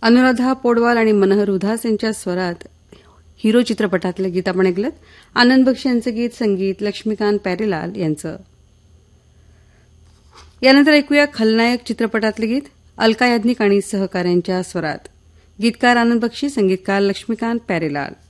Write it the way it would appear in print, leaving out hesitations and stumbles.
अनुराधा पौडवाल आणि मनोहर उधास यांच्या स्वरात हिरो चित्रपटातलं गीत आपण ऐकलं. आनंद बक्षी यांचं गीत, संगीत लक्ष्मीकांत प्यारेलाल यांचं. यानंतर ऐकूया खलनायक चित्रपटातलं गीत अलका याज्ञिक आणि सहकाऱ्यांच्या स्वरात. गीतकार आनंद बक्षी, संगीतकार लक्ष्मीकांत प्यारेलाल.